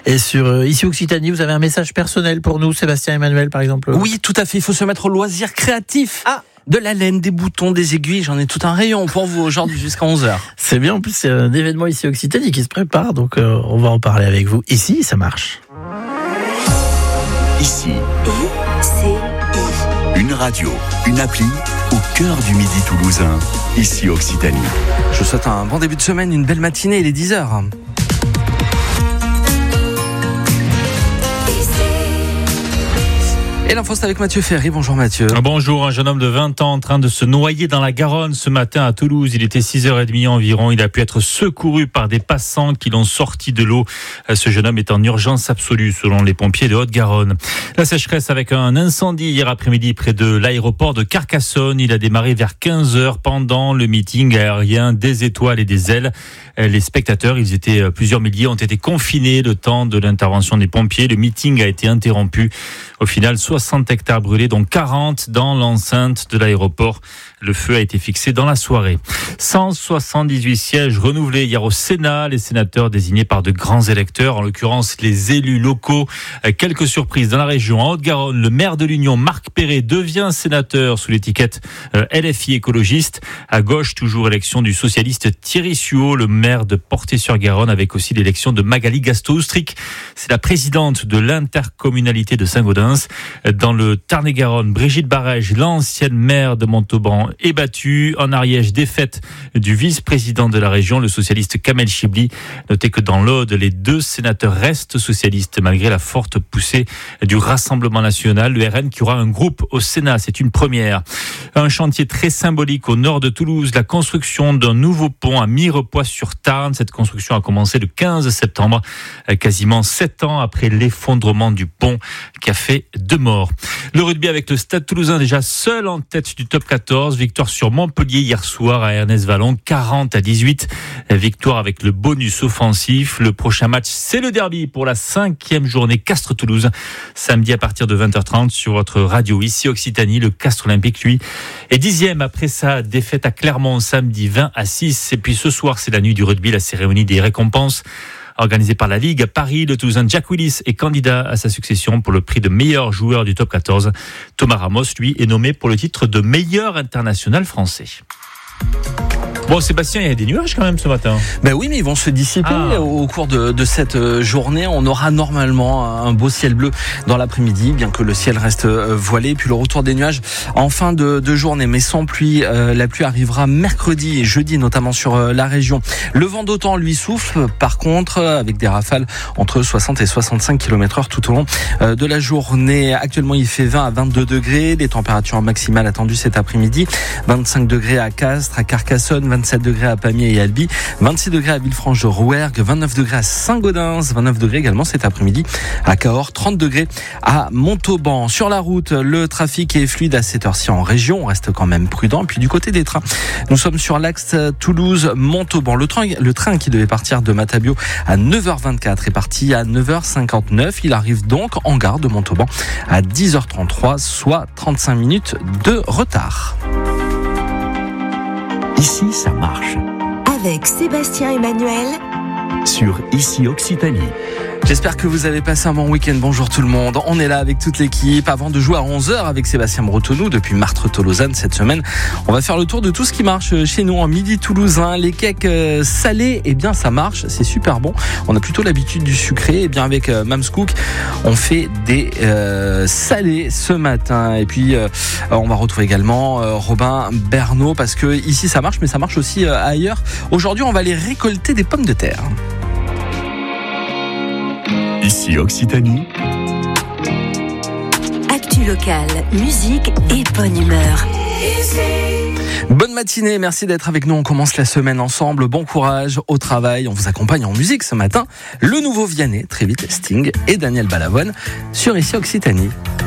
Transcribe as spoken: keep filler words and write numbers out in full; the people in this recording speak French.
Et sur euh, Ici Occitanie, vous avez un message personnel pour nous, Sébastien Emmanuel, par exemple? Oui, tout à fait. Il faut se mettre au loisir créatif. Ah, de la laine, des boutons, des aiguilles. J'en ai tout un rayon pour vous aujourd'hui jusqu'à onze heures. c'est bien. En plus, c'est un événement Ici Occitanie qui se prépare. Donc, euh, on va en parler avec vous. Ici, ça marche. Ici, I C I. une radio, une appli au cœur du Midi toulousain. Ici Occitanie. Je vous souhaite un bon début de semaine, une belle matinée, il est dix heures. Et l'info, c'est avec Mathieu Ferry. Bonjour Mathieu. Bonjour, un jeune homme de vingt ans en train de se noyer dans la Garonne ce matin à Toulouse. Il était six heures trente environ. Il a pu être secouru par des passants qui l'ont sorti de l'eau. Ce jeune homme est en urgence absolue selon les pompiers de Haute-Garonne. La sécheresse avec un incendie hier après-midi près de l'aéroport de Carcassonne. Il a démarré vers quinze heures pendant le meeting aérien des étoiles et des ailes. Les spectateurs, ils étaient plusieurs milliers, ont été confinés le temps de l'intervention des pompiers. Le meeting a été interrompu. Au final, soixante hectares brûlés, dont quarante dans l'enceinte de l'aéroport. Le feu a été fixé dans la soirée. cent soixante-dix-huit sièges renouvelés hier au Sénat. Les sénateurs désignés par de grands électeurs, en l'occurrence les élus locaux. Quelques surprises dans la région. En Haute-Garonne, le maire de l'Union, Marc Perret, devient sénateur sous l'étiquette L F I écologiste. À gauche, toujours élection du socialiste Thierry Suot, le maire de Portet-sur-Garonne, avec aussi l'élection de Magali Gasto-Oustric. C'est la présidente de l'intercommunalité de Saint-Gaudens. Dans le Tarn-et-Garonne, Brigitte Barège, l'ancienne maire de Montauban, est battue. En Ariège, défaite du vice-président de la région, le socialiste Kamel Chibli. Notez que dans l'Aude, les deux sénateurs restent socialistes malgré la forte poussée du Rassemblement national. Le R N qui aura un groupe au Sénat, c'est une première. Un chantier très symbolique au nord de Toulouse, la construction d'un nouveau pont à Mirepoix-sur-Tarn. Cette construction a commencé le quinze septembre, quasiment sept ans après l'effondrement du pont qui a fait deux morts. Le rugby avec le Stade Toulousain déjà seul en tête du top quatorze. Victoire sur Montpellier hier soir à Ernest-Vallon, quarante à dix-huit. Victoire avec le bonus offensif. Le prochain match, c'est le derby pour la cinquième journée Castres-Toulouse. Samedi à partir de vingt heures trente sur votre radio ici Occitanie. Le Castres Olympique, lui, est dixième après sa défaite à Clermont samedi vingt à six. Et puis ce soir, c'est la nuit du rugby, la cérémonie des récompenses. Organisé par la Ligue à Paris, le Toulousain Jack Willis est candidat à sa succession pour le prix de meilleur joueur du top quatorze. Thomas Ramos, lui, est nommé pour le titre de meilleur international français. Bon, Sébastien, il y a des nuages quand même ce matin. Ben oui, mais ils vont se dissiper ah. au cours de, de cette journée. On aura normalement un beau ciel bleu dans l'après-midi, bien que le ciel reste voilé. Puis le retour des nuages en fin de, de journée, mais sans pluie. Euh, la pluie arrivera mercredi et jeudi, notamment sur euh, la région. Le vent d'automne, lui, souffle, par contre, avec des rafales entre soixante et soixante-cinq kilomètres heure tout au long euh, de la journée. Actuellement, il fait vingt à vingt-deux degrés. Les températures maximales attendues cet après-midi. vingt-cinq degrés à Castres, à Carcassonne, vingt-sept degrés à Pamiers et Albi, vingt-six degrés à Villefranche-de-Rouergue, vingt-neuf degrés à Saint-Gaudens, vingt-neuf degrés également cet après-midi à Cahors, trente degrés à Montauban. Sur la route, le trafic est fluide à cette heure-ci en région, on reste quand même prudent. Puis du côté des trains, nous sommes sur l'axe Toulouse-Montauban. Le train, le train qui devait partir de Matabio à neuf heures vingt-quatre est parti à neuf heures cinquante-neuf. Il arrive donc en gare de Montauban à dix heures trente-trois, soit trente-cinq minutes de retard. Ici, ça marche. Avec Sébastien Emmanuel sur Ici Occitanie. J'espère que vous avez passé un bon week-end. Bonjour tout le monde. On est là avec toute l'équipe avant de jouer à onze heures avec Sébastien Bretonneau depuis Martre-Tolosane cette semaine. On va faire le tour de tout ce qui marche chez nous en midi toulousain. Les cakes salés, eh bien ça marche, c'est super bon. On a plutôt l'habitude du sucré. Eh bien avec euh, Mams Cook, on fait des euh, salés ce matin. Et puis euh, on va retrouver également euh, Robin Bernot parce que ici ça marche, mais ça marche aussi euh, ailleurs. Aujourd'hui, on va aller récolter des pommes de terre. Ici Occitanie. Actu locale, musique et bonne humeur. Bonne matinée, merci d'être avec nous. On commence la semaine ensemble. Bon courage au travail. On vous accompagne en musique ce matin. Le nouveau Vianney, très vite, Sting et Daniel Balavoine sur Ici Occitanie.